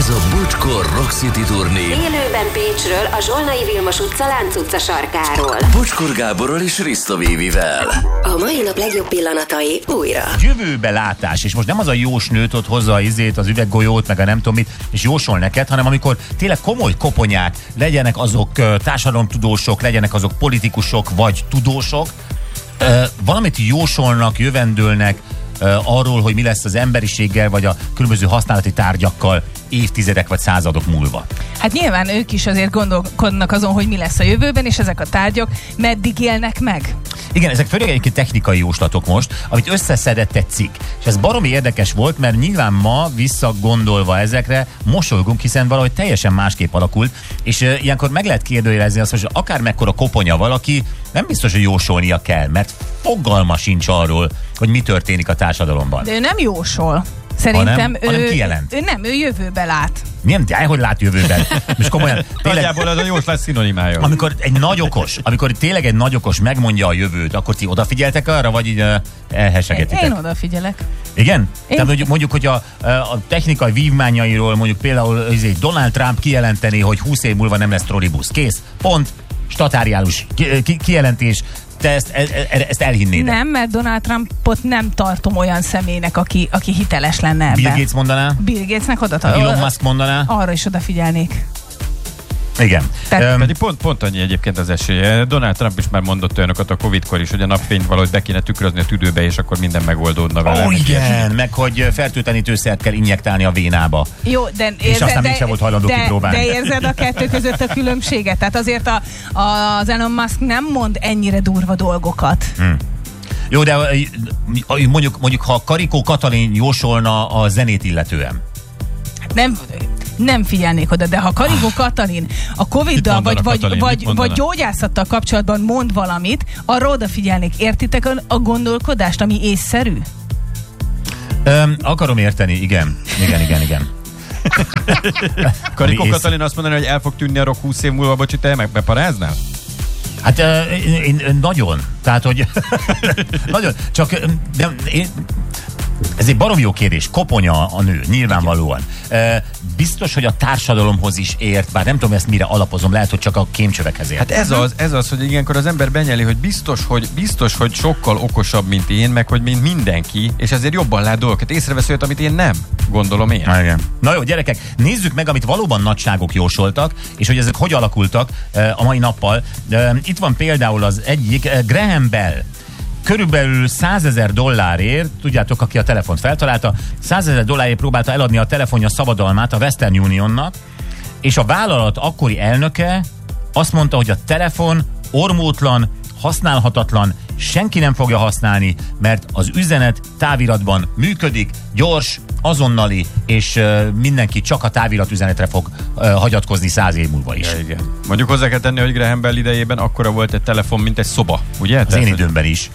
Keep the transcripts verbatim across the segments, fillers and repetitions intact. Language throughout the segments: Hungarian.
Ez a Bocskor Rock City turné élőben Pécsről, a Zsolnai Vilmos utca Lánc utca sarkáról. Bocskor Gáborral és Riszta Vévivel. A mai nap legjobb pillanatai újra. Jövőbe látás, és most nem az a jósnőt ott hozza az izét, az üveggolyót, meg a nem tudom mit, és jósol neked, hanem amikor tényleg komoly koponyák, legyenek azok társadalomtudósok, legyenek azok politikusok vagy tudósok, valamit jósolnak, jövendőlnek arról, hogy mi lesz az emberiséggel, vagy a különböző használati tárgyakkal évtizedek vagy századok múlva. Hát nyilván ők is azért gondolkodnak azon, hogy mi lesz a jövőben, és ezek a tárgyak meddig élnek meg. Igen, ezek főleg egyébként technikai jóslatok most, amit összeszedett egy cikk. És ez baromi érdekes volt, mert nyilván ma visszagondolva ezekre mosolygunk, hiszen valahogy teljesen másképp alakult, és uh, ilyenkor meg lehet kérdőjelezni azt, hogy akár mekkora koponya valaki, nem biztos, hogy jósolnia kell, mert fogalma sincs arról, hogy mi történik a társadalomban. De ő nem jósol. Szerintem hanem, ő, hanem kijelent. ő nem, ő jövőbe lát. Nem, de hogy lát jövőben. Most komolyan. Nagyjából az a jóslat szinonimája. Amikor egy nagy okos, amikor tényleg egy nagy okos megmondja a jövőt, akkor ti odafigyeltek arra, vagy így uh, elhessegetitek? Én odafigyelek. Igen? Én... Tehát mondjuk, mondjuk, hogy a, a technikai vívmányairól mondjuk például Donald Trump kijelenteni, hogy húsz év múlva nem lesz trollibusz. Kész. Pont. Statáriálus ki, ki, kijelentés. Te ezt, ezt elhinnéd? Nem, mert Donald Trumpot nem tartom olyan személynek, aki, aki hiteles lenne ebben. Bill Gates mondaná? Bill Gatesnek oda tartom. Elon Musk mondaná? Arra is odafigyelnék. Igen. Tehát, um, pedig pont, pont annyi egyébként az esélye. Donald Trump is már mondott olyanokat a Covid-kor is, hogy a napfényt valahogy be kéne tükrözni a tüdőbe, és akkor minden megoldódna vele. Ó, igen, meg hogy fertőtlenítőszert kell injektálni a vénába. Jó, de érzed, és aztán de, mégsem volt hajlandó de, kipróbálni. De érzed a kettő között a különbséget? Tehát azért a, a, az Elon Musk nem mond ennyire durva dolgokat. Hmm. Jó, de mondjuk, mondjuk ha Karikó Katalin jósolna a zenét illetően. Nem... Nem figyelnék oda, de ha Karikó Katalin a Coviddal vagy, vagy, vagy, vagy gyógyászattal kapcsolatban mond valamit, arra odafigyelnék. Értitek a, a gondolkodást, ami észszerű? Öm, akarom érteni, igen. Igen, igen, igen. Karikó Katalin azt mondaná, hogy el fog tűnni a rock húsz év múlva, bocsi, te meg beparáznál? Hát uh, én, én nagyon. Tehát, hogy nagyon. Csak de, én, ez egy barom jó kérdés. Koponya a nő, nyilvánvalóan. Uh, biztos, hogy a társadalomhoz is ért, bár nem tudom ezt mire alapozom, lehet, hogy csak a kémcsövekhez ért. Hát ez az, ez az, hogy ilyenkor az ember benyeli, hogy biztos, hogy biztos, hogy sokkal okosabb, mint én, meg hogy mint mindenki, és ezért jobban lát dolgokat. Észrevesz olyat, amit én nem, gondolom én. Na, igen. Na jó, gyerekek, nézzük meg, amit valóban nagyságok jósoltak, és hogy ezek hogy alakultak uh, a mai nappal. Uh, itt van például az egyik, uh, Graham Bell. Körülbelül százezer dollárért, tudjátok, aki a telefont feltalálta, százezer dollárért próbálta eladni a telefonja szabadalmát a Western Unionnak, és a vállalat akkori elnöke azt mondta, hogy a telefon ormótlan, használhatatlan, senki nem fogja használni, mert az üzenet táviratban működik, gyors, azonnali, és uh, mindenki csak a táviratüzenetre fog uh, hagyatkozni száz év múlva is. Ja, igen. Mondjuk hozzá kell tenni, hogy Graham Bell idejében akkora volt egy telefon, mint egy szoba, ugye? Az én időmben is.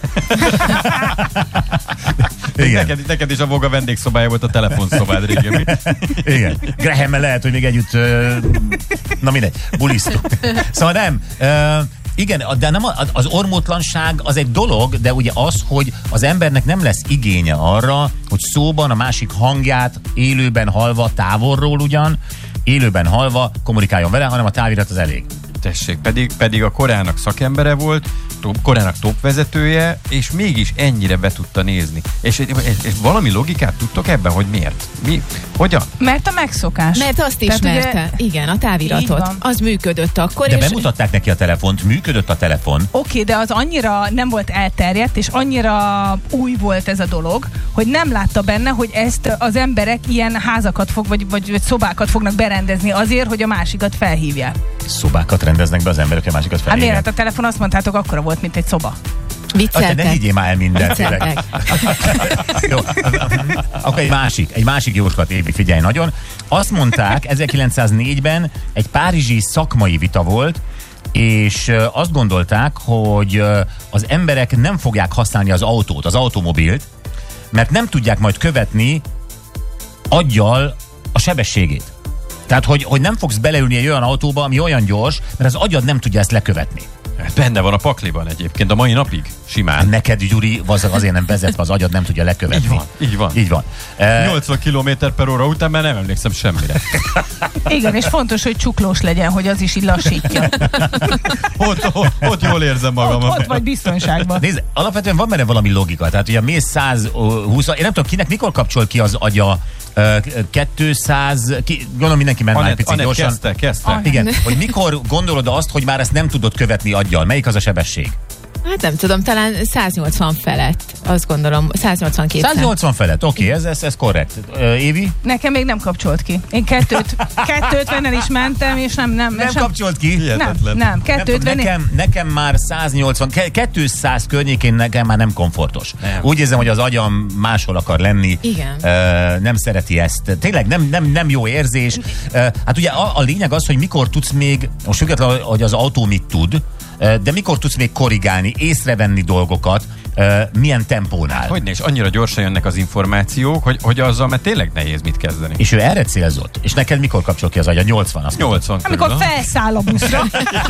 Igen. Neked, neked is a Voga vendégszobája volt a telefonszobád régen. Igen. Graham-mel lehet, hogy még együtt uh, na mindegy, bulisztok. Szóval nem, uh, igen, de nem az ormótlanság az egy dolog, de ugye az, hogy az embernek nem lesz igénye arra, hogy szóban a másik hangját élőben hallva, távolról ugyan, élőben hallva kommunikáljon vele, hanem a távirat az elég. Tessék, pedig, pedig a korának szakembere volt, top, korának topvezetője, és mégis ennyire be tudta nézni. És, és, és valami logikát tudtok ebben, hogy miért? Mi? Hogyan? Mert a megszokás. Mert azt ismerte. Ugye, igen, a táviratot. Az működött akkor. De és... bemutatták neki a telefont, működött a telefon. Oké, okay, de az annyira nem volt elterjedt, és annyira új volt ez a dolog, hogy nem látta benne, hogy ezt az emberek ilyen házakat fog, vagy, vagy, vagy szobákat fognak berendezni azért, hogy a másikat felhívják. Szobákat rendeznek be az emberek, a másikat felhívják. Hát miért? A telefon azt mondtátok, akkora volt, mint egy szoba. Vicceltek. Ne higgyél már el mindent. Jó, akkor egy másik, egy másik jóslat, Évi, figyelj nagyon. Azt mondták, ezerkilencszáznégyben egy párizsi szakmai vita volt, és azt gondolták, hogy az emberek nem fogják használni az autót, az automobilt, mert nem tudják majd követni aggyal a sebességét. Tehát, hogy, hogy nem fogsz beleülni egy olyan autóba, ami olyan gyors, mert az agyad nem tudja ezt lekövetni. Benne van a pakliban egyébként, a mai napig, simán. Neked, Gyuri, az azért nem vezetve, az agyad nem tudja lekövetni. Így van, így van. Így van. nyolcvan kilométer per óra után már nem emlékszem semmire. Igen, és fontos, hogy csuklós legyen, hogy az is így lassítja. ott, ott, ott jól érzem magam. Ott, ott vagy biztonságban. Nézd, alapvetően van benne valami logika. Tehát ugye mész száz húsz, én nem tudom, kinek mikor kapcsol ki az agya kétszáz, ki, gondolom mindenki ment már egy picit gyorsan. Kezdte, kezdte. Igen, hogy mikor gondolod azt, hogy már ezt nem tudod követni aggyal? Melyik az a sebesség? Hát nem tudom, talán száznyolcvan felett, azt gondolom, száznyolcvankét. száznyolcvan felett, oké, okay, ez, ez, ez korrekt. Uh, Évi? Nekem még nem kapcsolt ki. Én kettőötvennel is mentem, és nem... Nem, nem sem, kapcsolt ki? Nem, nem, kettőötven. Nekem, nekem már száznyolcvan, kétszáz környékén nekem már nem komfortos. Nem. Úgy érzem, hogy az agyam máshol akar lenni. Igen. Uh, nem szereti ezt. Tényleg nem, nem, nem jó érzés. Uh, hát ugye a, a lényeg az, hogy mikor tudsz még, most függetlenül, hogy az autó mit tud, de mikor tudsz még korrigálni, észrevenni dolgokat, uh, milyen tempónál? Hogyne, és annyira gyorsan jönnek az információk, hogy, hogy azzal mert tényleg nehéz mit kezdeni. És ő erre célzott. És neked mikor kapcsol ki az agya? nyolcvan, azt nyolcvan amikor körül, felszáll a buszra.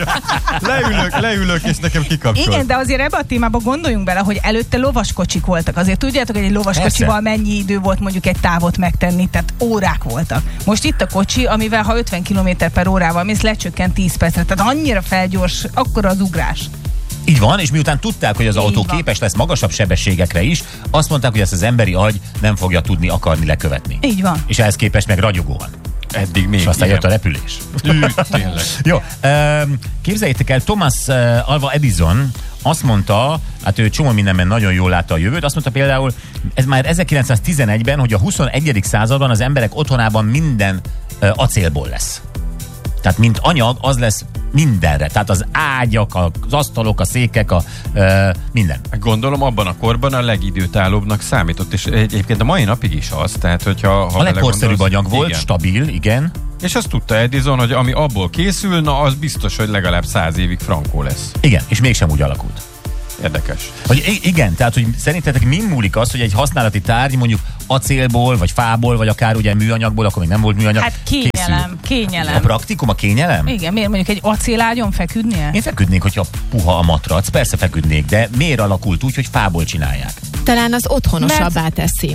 leülök, leülök, és nekem kikapcsol. Igen, de azért ebbe a témába gondoljunk bele, hogy előtte lovaskocsik voltak. Azért tudjátok, hogy egy lovaskocsival mennyi idő volt mondjuk egy távot megtenni, tehát órák voltak. Most itt a kocsi, amivel ha ötven kilométer per órával mész, lecsökkent tíz percre. Tehát annyira felgyors, akkor az ugrás. Így van, és miután tudták, hogy az Így autó van. képes lesz magasabb sebességekre is, azt mondták, hogy ezt az emberi agy nem fogja tudni akarni lekövetni. Így van. És ehhez képest meg ragyogóan. Eddig még. És aztán igen. jött a repülés. Ű, tényleg. Jó, képzeljétek el, Thomas Alva Edison azt mondta, hát ő csomó mindenben nagyon jól látta a jövőt, azt mondta például, ez már ezerkilencszáztizenegyben, hogy a huszonegyedik században az emberek otthonában minden acélból lesz. Tehát mint anyag, az lesz mindenre. Tehát az ágyak, az asztalok, a székek, a uh, minden. Gondolom abban a korban a legidőtállóbbnak számított, és egyébként a mai napig is az. Tehát, hogyha, ha a legkorszerűbb anyag volt, igen. stabil, igen. És azt tudta Edison, hogy ami abból készül, na az biztos, hogy legalább száz évig frankó lesz. Igen, és mégsem úgy alakult. Érdekes. Hogy igen, tehát hogy szerintetek mi múlik az, hogy egy használati tárgy mondjuk acélból, vagy fából, vagy akár ugye műanyagból, akkor még nem volt műanyag. Hát kényelem, készül. kényelem. A praktikum, a kényelem? Igen, miért mondjuk egy acélágyon feküdnie? Én feküdnék, hogyha puha a matrac, persze feküdnék, de miért alakult úgy, hogy fából csinálják? Talán az otthonosabbá Mert... teszi.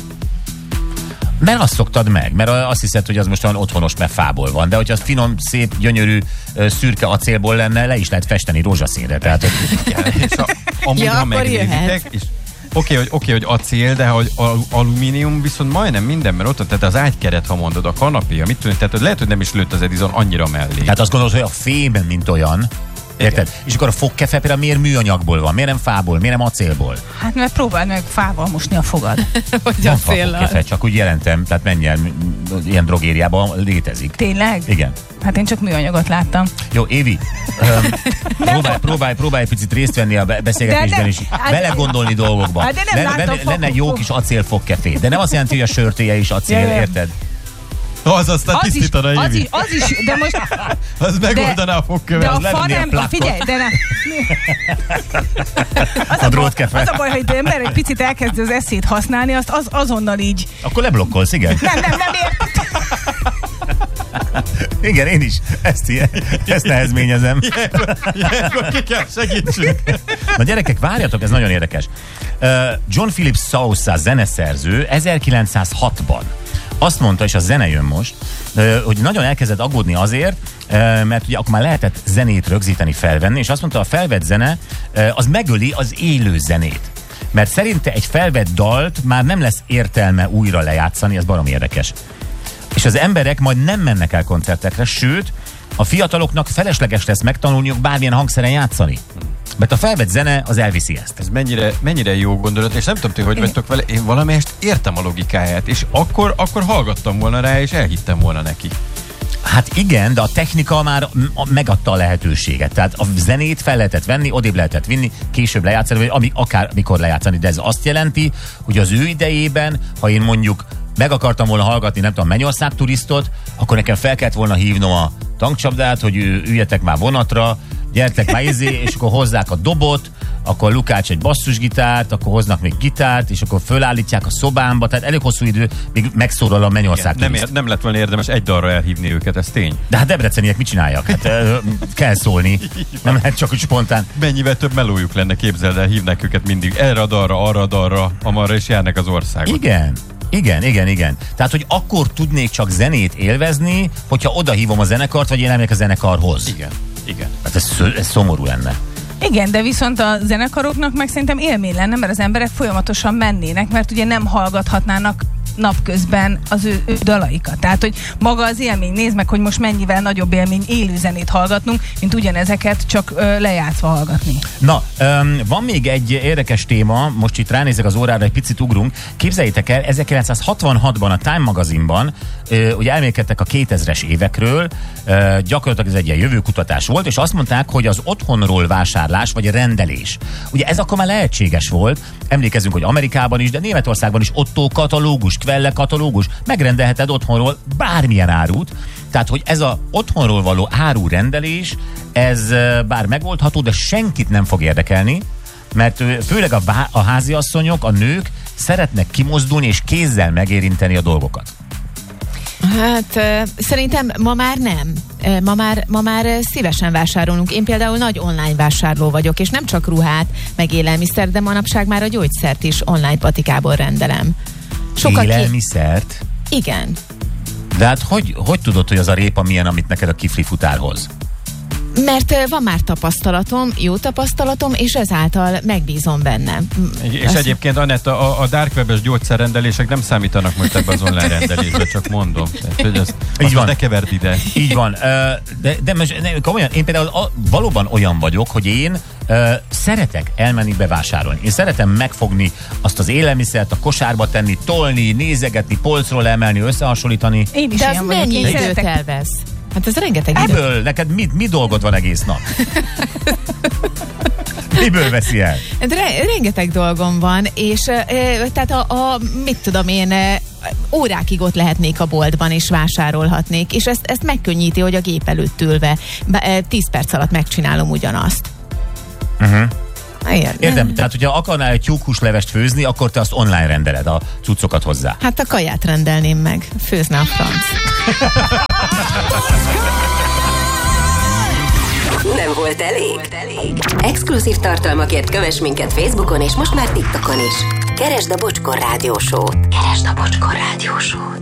Mert azt szoktad meg, mert azt hiszed, hogy az most olyan otthonos, mert fából van, de hogyha az finom, szép, gyönyörű, szürke acélból lenne, le is lehet festeni rózsaszínre. Tehát, és a, amúgy, ja, ha akkor megnézitek, és oké, okay, hogy, okay, hogy acél, de hogy al- alumínium viszont majdnem minden, mert ott, tehát az ágykeret, ha mondod, a kanapé, mit tudom, tehát lehet, hogy nem is lőtt az Edison annyira mellé. tehát azt gondolod, hogy a fém, mint olyan, érted? Igen. És akkor a fogkefe például miért műanyagból van? Miért nem fából? Miért nem acélból? Hát mert próbáld meg fával mosni a fogad. Hogy Van a fa féllel. fogkefe, csak úgy jelentem, tehát menj el, ilyen drogériában létezik. Tényleg? Igen. Hát én csak műanyagot láttam. Jó, Évi, um, próbálj, próbálj, próbálj picit részt venni a beszélgetésben is, belegondolni dolgokba. Hát de nem lenne, láttam lenne, lenne egy jó fog- kis acélfogkefé, de nem azt jelenti, hogy a sörtéje is acél, Ja, ja. érted? Az aztán Az is, tisztítana, az Évi. is, az is, de most... Az megoldaná a fogkövet. De a az fa levenni a nem... plakkot. Figyelj, de nem... Az A drótkefe. Az a baj, hogy az ember egy picit elkezdi az eszét használni, azt az, azonnal így... Akkor leblokkolsz, igen? Nem, nem, nem ért. Igen, én is. Ezt, ezt nehezményezem. Ilyenkor ki kell segítsünk. Na gyerekek, várjatok, ez nagyon érdekes. Uh, John Philip Sousa zeneszerző ezerkilencszázhatban azt mondta, és a zene jön most, uh, hogy nagyon elkezdett aggódni azért, uh, mert ugye akkor már lehetett zenét rögzíteni, felvenni, és azt mondta, a felvett zene uh, az megöli az élő zenét. Mert szerinte egy felvett dalt már nem lesz értelme újra lejátszani, ez baromi érdekes. És az emberek majd nem mennek el koncertekre, sőt, a fiataloknak felesleges lesz megtanulniuk bármilyen hangszeren játszani. Mert a felvett zene az elviszi ezt. Ez mennyire, mennyire jó gondolat, és nem tudom, ti, hogy vagytok vele, én valamelyest értem a logikáját, és akkor, akkor hallgattam volna rá, és elhittem volna neki. Hát igen, de a technika már megadta a lehetőséget. Tehát a zenét fel lehetett venni, odébb lehetett vinni, később lejátszani, vagy ami, akár mikor lejátszani. De ez azt jelenti, hogy az ő idejében, ha én mondjuk meg akartam volna hallgatni, nem tudom, Mennyország turistot, akkor nekem fel kellett volna hívnom a tankcsapdát, hogy üljetek már vonatra, gyertek már izé, és akkor hozzák a dobot, akkor Lukács egy basszusgitárt, akkor hoznak még gitárt, és akkor fölállítják a szobámba, tehát elég hosszú idő, még megszólal a Mennyország. Nem, ér, nem lett volna érdemes egy dalra elhívni őket, ez tény. De hát debreceniek mit csinálják? Hát ö, kell szólni, nem lehet csak úgy spontán. Mennyivel több melójuk lenne, képzeld el, hívnak őket mindig erre a dalra, arra a dalra, amarra is járnak az országot. Igen. Igen, igen, igen. Tehát, hogy akkor tudnék csak zenét élvezni, hogyha oda hívom a zenekart, vagy én elmegyek a zenekarhoz. Igen, igen. Hát ez, ez szomorú lenne. Igen, de viszont a zenekaroknak meg szerintem élmény lenne, mert az emberek folyamatosan mennének, mert ugye nem hallgathatnának napközben az ő, ő dalaikat. Tehát, hogy maga az élmény, nézd meg, hogy most mennyivel nagyobb élmény élő zenét hallgatnunk, mint ugyanezeket csak ö, lejátszva hallgatni. Na, öm, van még egy érdekes téma, most itt ránézek az órára, egy picit ugrunk. Képzeljétek el, ezerkilencszázhatvanhatban a Time magazinban ö, ugye elmélkedtek a kétezres évekről, ö, gyakorlatilag ez egy ilyen jövőkutatás volt, és azt mondták, hogy az otthonról vásárlás, vagy a rendelés. Ugye ez akkor már lehetséges volt, emlékezünk, hogy Amerikában is, de Németországban is Otto katalógus, Quelle katalógus, megrendelheted otthonról bármilyen árut, tehát, hogy ez a otthonról való árurendelés, ez bár megoldható, de senkit nem fog érdekelni, mert főleg a, vá- a háziasszonyok, a nők szeretnek kimozdulni és kézzel megérinteni a dolgokat. Hát uh, szerintem ma már nem. Uh, ma, már, ma már uh, szívesen vásárolunk. Én például nagy online vásárló vagyok, és nem csak ruhát, meg élelmiszer, de manapság már a gyógyszert is online patikából rendelem. Sokat élelmiszert? Ki... Igen. De hát hogy, hogy tudod, hogy az a répa milyen, amit neked a kifli futár hoz? Mert uh, van már tapasztalatom, jó tapasztalatom, és ezáltal megbízom benne. És Ezt... egyébként, Anetta, a, a dark webes gyógyszerrendelések nem számítanak most ebben az online rendelésbe, csak mondom. Tehát, azt, így van. Ne keverd ide. Így van. De, de most, ne, komolyan, én például a, valóban olyan vagyok, hogy én uh, szeretek elmenni bevásárolni. Én szeretem megfogni azt az élelmiszert, a kosárba tenni, tolni, nézegetni, polcról emelni, összehasonlítani. Én is de az ilyen mennyi vagyok. időt Szeretek... elvesz? Hát ez rengeteg idő. Ebből neked mi, mi dolgod van egész nap? Miből veszi el? Re- rengeteg dolgom van, és e, tehát a, a, mit tudom én, e, órákig ott lehetnék a boltban, és vásárolhatnék, és ezt, ezt megkönnyíti, hogy a gép előtt ülve e, tíz perc alatt megcsinálom ugyanazt. Uh-huh. Értem. Értem, tehát hogyha akarnál egy tyúkhúslevest főzni, akkor te azt online rendeled a cuccokat hozzá. Hát a kaját rendelném meg, főzne a franc. Nem volt elég? Exkluzív tartalmakért kövess minket Facebookon és most már TikTokon is. Keresd a Bocskor Rádió Show-t. Keresd a Bocskor Rádió Show-t.